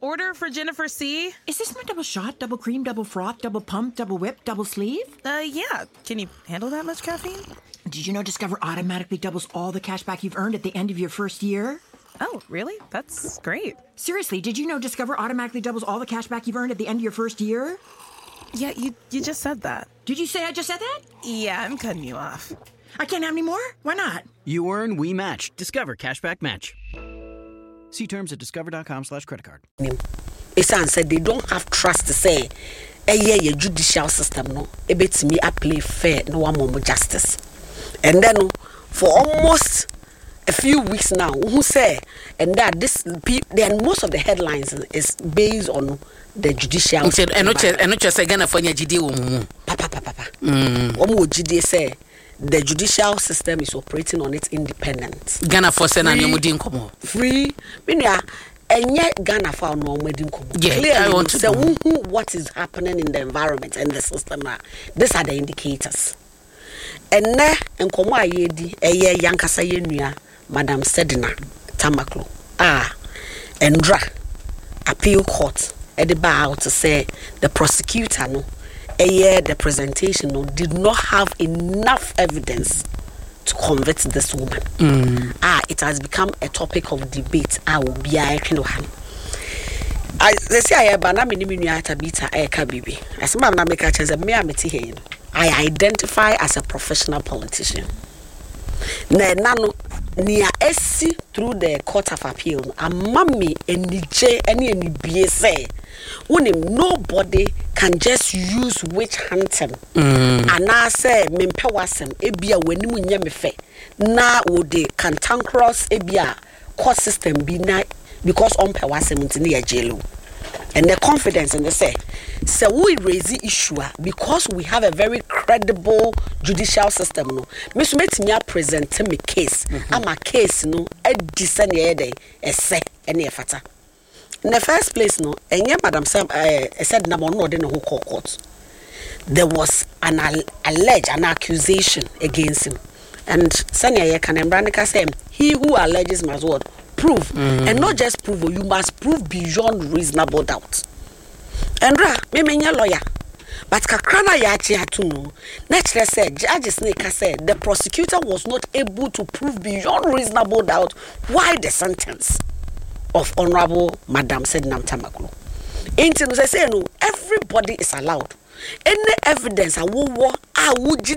order for Jennifer C. Is this my double shot, double cream, double froth, double pump, double whip, double sleeve? Yeah. Can you handle that much caffeine? Did you know Discover automatically doubles all the cash back you've earned at the end of your first year? Oh, really? That's great. Seriously, did you know Discover automatically doubles all the cash back you've earned at the end of your first year? Yeah, you just said that. Did you say I just said that? Yeah, I'm cutting you off. I can't have any more? Why not? You earn, we match. Discover Cashback Match. See terms at discover.com/creditcard. Esan said they don't have trust to say, your judicial system, no, a bit me I play fair, no one more justice. And then for almost a few weeks now, who say, and that then most of the headlines is based on the judicial system. And not just again for your GD. Papa. GD say the judicial system is operating on its independence. Ghana for Senna free. And yet Ghana for no wedding. Clearly, I want to say what is happening in the environment and the system. These are the indicators. And now, and come on, Yankasa Yenuya, Madam Sedina Tamaklo. Endra appeal court at the bar to say the prosecutor the presentation did not have enough evidence to convict this woman. It has become a topic of debate. I say I banana minimum bita kabibi. As my make a chance me I identify as a professional politician. Nano near SC through the Court of Appeal, a mommy and DJ any BSA. Nobody can just use witch hunting. And I say, Mempewasem, Ebia, when you me fe. Na would the cantankerous Ebia court system be night because on Pewasem into near jail. And the confidence in the say, so we raise the issue because we have a very credible judicial system. No, Miss me present me case. I'm a case no a decent day a say any fata. In the first place, no, and yeah, Madam Sam said number no in the whole court. There was an accusation against him. And Sanya Kanembranica said, he who alleges must what? Prove. And not just prove, you must prove beyond reasonable doubt. And me lawyer. But Kakrana Yachi had to know. Naturally said, Judge Snake said the prosecutor was not able to prove beyond reasonable doubt why the sentence of Honorable Madam Sedinam Tamaklo. Ain't I say no, everybody is allowed. Any evidence I would